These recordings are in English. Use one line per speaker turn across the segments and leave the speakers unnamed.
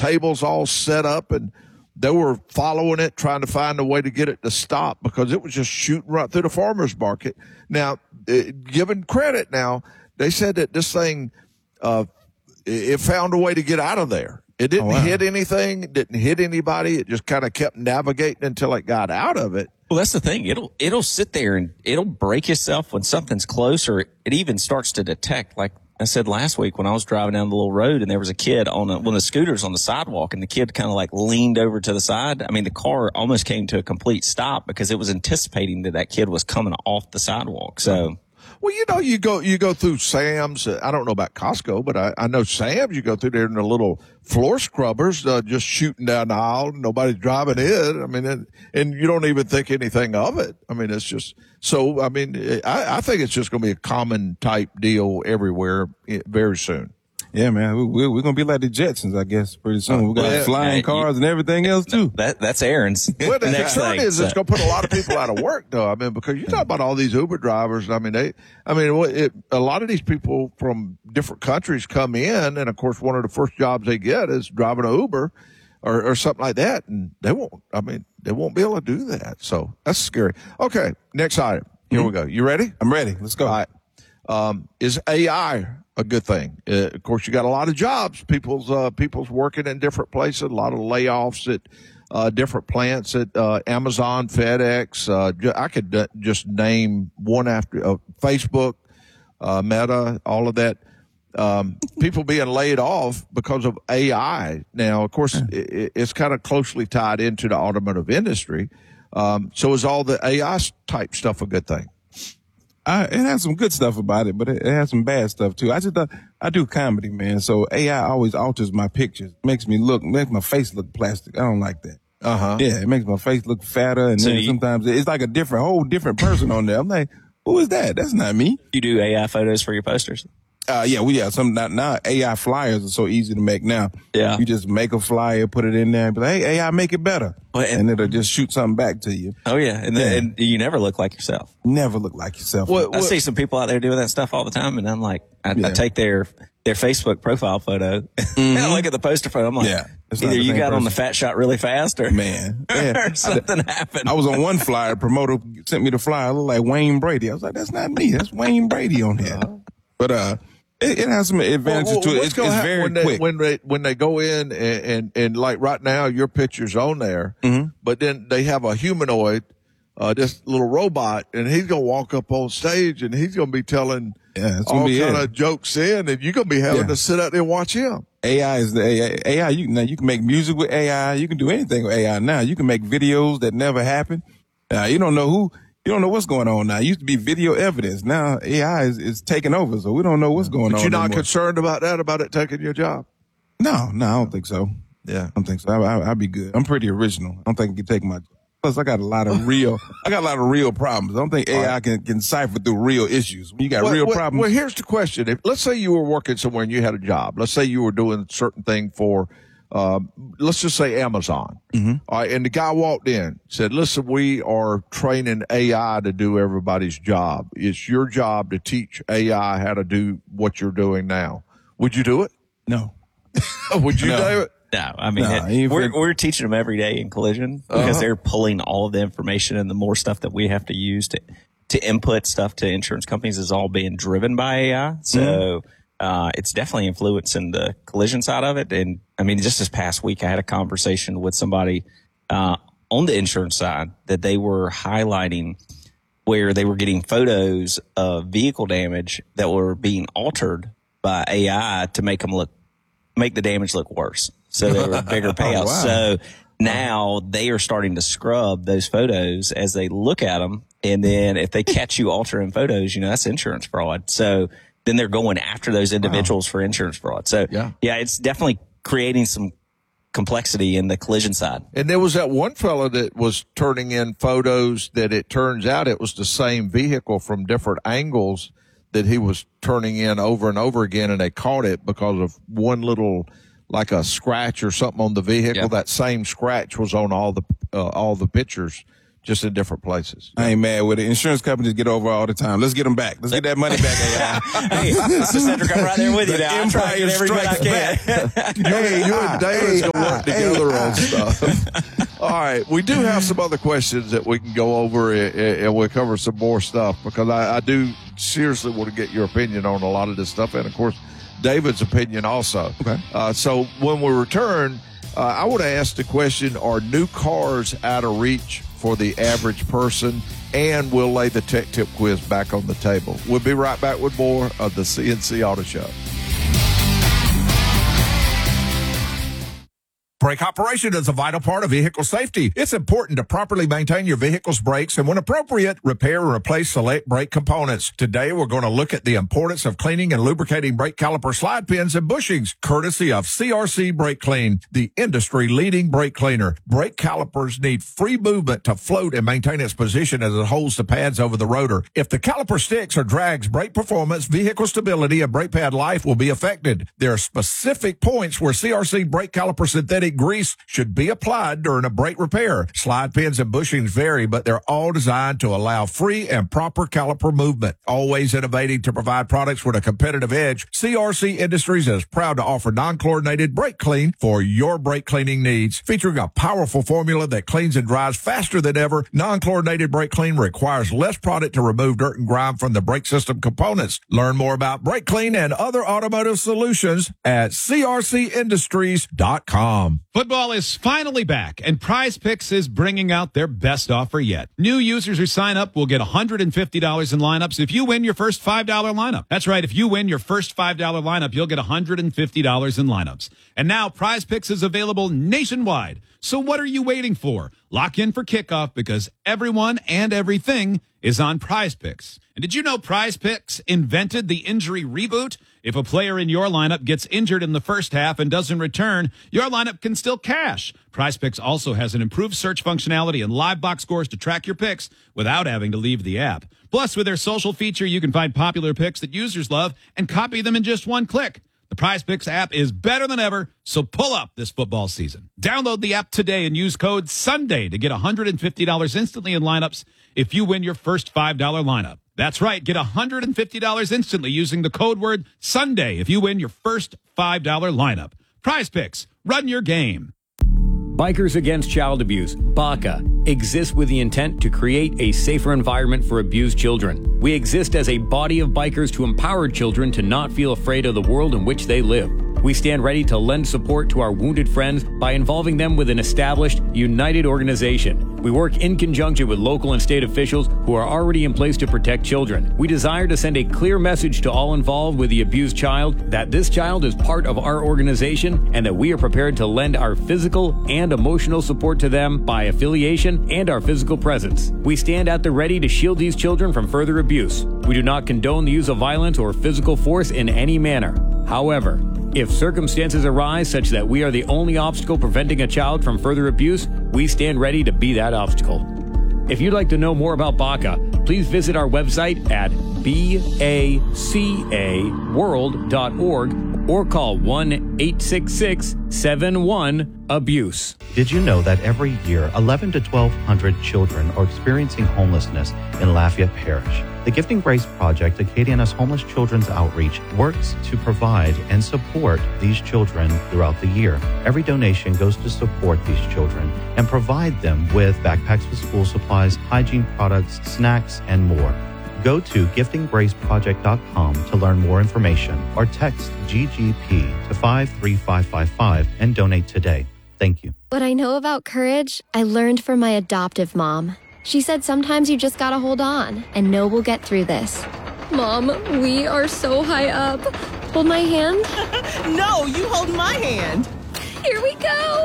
tables all set up, and they were following it, trying to find a way to get it to stop because it was just shooting right through the farmer's market. Now, given credit now, they said that this thing, it found a way to get out of there. It didn't hit anything. It didn't hit anybody. It just kind of kept navigating until it got out of it.
Well, that's the thing. It'll sit there and it'll break itself when something's close, or it even starts to detect. Like I said last week when I was driving down the little road and there was a kid on one of the scooters on the sidewalk, and the kid kind of like leaned over to the side. I mean, the car almost came to a complete stop because it was anticipating that kid was coming off the sidewalk. So.
Well, you go through Sam's. I don't know about Costco, but I know Sam's. You go through there in the little floor scrubbers, just shooting down the aisle. Nobody's driving in. I mean, and you don't even think anything of it. I mean, it's just so. I mean, I think it's just going to be a common type deal everywhere very soon.
Yeah, man, we're going to be like the Jetsons, I guess, pretty soon. We got flying cars and everything else, too.
That's Aaron's.
Well, the concern is it's going to put a lot of people out of work, though. I mean, because you talk about all these Uber drivers. I mean, a lot of these people from different countries come in, and, of course, one of the first jobs they get is driving an Uber or something like that, and they won't be able to do that. So that's scary. Okay, next item. Here we go. You ready?
I'm ready. Let's go.
All right. Is AI a good thing? Of course, you got a lot of jobs. People's working in different places. A lot of layoffs at different plants at Amazon, FedEx. I could just name one after Facebook, Meta, all of that. People being laid off because of AI. Now, of course, it's kind of closely tied into the automotive industry. So is all the AI type stuff a good thing?
It has some good stuff about it, but it has some bad stuff too. I do comedy, man. So AI always alters my pictures. Makes my face look plastic. I don't like that. Yeah, it makes my face look fatter, and then sometimes it's like a whole different person on there. I'm like, who is that? That's not me.
You do AI photos for your posters?
Now AI flyers are so easy to make now.
Yeah.
You just make a flyer, put it in there, and be like, hey, AI, make it better.
Well,
and it'll just shoot something back to you.
Oh, yeah. And you never look like yourself.
Never look like yourself.
I see some people out there doing that stuff all the time, and I'm like, I take their Facebook profile photo, and I look at the poster photo, I'm like, either you got on the fat shot really fast, or, or something happened.
I was on one flyer, promoter sent me the flyer, I look like Wayne Brady. I was like, that's not me, that's Wayne Brady on here. But it has some advantages to it. It's very quick.
When they go in and like right now, your picture's on there, but then they have a humanoid, this little robot, and he's going to walk up on stage and he's going to be telling all kind of jokes and you're going to be having to sit out there and watch him.
AI is the AI. You can make music with AI. You can do anything with AI now. You can make videos that never happened. You don't know what's going on now. It used to be video evidence. Now AI is taking over, so we don't know what's going on.
But you're not
anymore.
Concerned about that, about it taking your job?
No, I don't think so.
Yeah.
I don't think so. I'll be good. I'm pretty original. I don't think it can take my job. Plus, I got a lot of real problems. I don't think AI can cipher through real issues. When you got real problems.
Well, here's the question. Let's say you were working somewhere and you had a job. Let's say you were doing a certain thing for let's just say Amazon. All right, and the guy walked in, said, listen, we are training AI to do everybody's job. It's your job to teach AI how to do what you're doing now. Would you do it?
No.
Would you do it?
No, I mean, we're teaching them every day in Collision because they're pulling all of the information, and the more stuff that we have to use to input stuff to insurance companies is all being driven by AI. So it's definitely influencing the collision side of it. And I mean, just this past week, I had a conversation with somebody on the insurance side that they were highlighting where they were getting photos of vehicle damage that were being altered by AI to make the damage look worse. So they were bigger payouts.
Wow.
So now they are starting to scrub those photos as they look at them. And then if they catch you altering photos, that's insurance fraud. So then they're going after those individuals for insurance fraud. So yeah, it's definitely creating some complexity in the collision side.
And there was that one fellow that was turning in photos that it turns out it was the same vehicle from different angles that he was turning in over and over again, and they caught it because of one little, like a scratch or something on the vehicle. That same scratch was on all the pictures just in different places.
I ain't mad with it. Insurance companies get over all the time. Let's get them back. Let's get that money back, AI.
Hey, Mr. Cedric, I'm right there with you now. I'm trying to get everybody I can.
You and David's going to work together on stuff. All right. We do have some other questions that we can go over, and we'll cover some more stuff, because I do seriously want to get your opinion on a lot of this stuff, and, of course, David's opinion also.
Okay.
So when we return, I would ask the question, are new cars out of reach for the average person? And we'll lay the tech tip quiz back on the table. We'll be right back with more of the CNC Auto Show.
Brake operation is a vital part of vehicle safety. It's important to properly maintain your vehicle's brakes and, when appropriate, repair and replace select brake components. Today, we're going to look at the importance of cleaning and lubricating brake caliper slide pins and bushings, courtesy of CRC Brake Clean, the industry-leading brake cleaner. Brake calipers need free movement to float and maintain its position as it holds the pads over the rotor. If the caliper sticks or drags, brake performance, vehicle stability, and brake pad life will be affected. There are specific points where CRC brake caliper synthetic grease should be applied during a brake repair. Slide pins and bushings vary, but they're all designed to allow free and proper caliper movement. Always innovating to provide products with a competitive edge, CRC Industries is proud to offer non-chlorinated brake clean for your brake cleaning needs. Featuring a powerful formula that cleans and dries faster than ever, non-chlorinated brake clean requires less product to remove dirt and grime from the brake system components. Learn more about brake clean and other automotive solutions at crcindustries.com.
Football is finally back, and Prize Picks is bringing out their best offer yet. New users who sign up will get $150 in lineups if you win your first $5 lineup. That's right. If you win your first $5 lineup, you'll get $150 in lineups. And now Prize Picks is available nationwide. So what are you waiting for? Lock in for kickoff, because everyone and everything is on Prize Picks. And did you know Prize Picks invented the injury reboot? If a player in your lineup gets injured in the first half and doesn't return, your lineup can still cash. Prize Picks also has an improved search functionality and live box scores to track your picks without having to leave the app. Plus, with their social feature, you can find popular picks that users love and copy them in just one click. The Prize Picks app is better than ever, so pull up this football season. Download the app today and use code SUNDAY to get $150 instantly in lineups if you win your first $5 lineup. That's right. Get $150 instantly using the code word SUNDAY if you win your first $5 lineup. Prize Picks. Run your game.
Bikers Against Child Abuse, BACA, exists with the intent to create a safer environment for abused children. We exist as a body of bikers to empower children to not feel afraid of the world in which they live. We stand ready to lend support to our wounded friends by involving them with an established, united organization. We work in conjunction with local and state officials who are already in place to protect children. We desire to send a clear message to all involved with the abused child that this child is part of our organization and that we are prepared to lend our physical and emotional support to them by affiliation and our physical presence. We stand at the ready to shield these children from further abuse. We do not condone the use of violence or physical force in any manner. However, if circumstances arise such that we are the only obstacle preventing a child from further abuse, we stand ready to be that obstacle. If you'd like to know more about BACA, please visit our website at bacaworld.org or call 1-866-71-ABUSE.
Did you know that every year 1,100 to 1,200 children are experiencing homelessness in Lafayette Parish? The Gifting Grace Project, Acadiana's homeless children's outreach, works to provide and support these children throughout the year. Every donation goes to support these children and provide them with backpacks with school supplies, hygiene products, snacks, and more. Go to giftinggraceproject.com to learn more information or text GGP to 53555 and donate today. Thank you.
What I know about courage, I learned from my adoptive mom. She said sometimes you just gotta hold on and know we'll get through this. Mom, we are so high up. Hold my hand.
No, you hold my hand.
Here we go.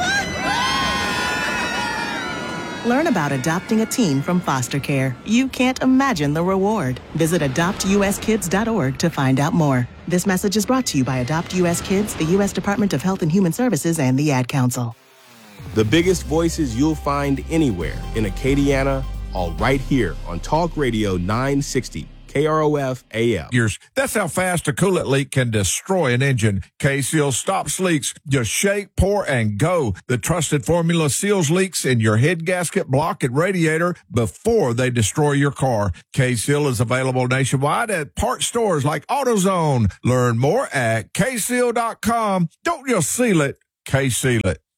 Learn about adopting a teen from foster care. You can't imagine the reward. Visit adoptuskids.org to find out more. This message is brought to you by Adopt US Kids, the U.S. Department of Health and Human Services, and the Ad Council.
The biggest voices you'll find anywhere in Acadiana, all right here on Talk Radio 960 KROF-AM.
That's how fast a coolant leak can destroy an engine. K-Seal stops leaks. Just shake, pour, and go. The trusted formula seals leaks in your head gasket, block, and radiator before they destroy your car. K-Seal is available nationwide at part stores like AutoZone. Learn more at kseal.com. Don't just seal it, K-Seal it.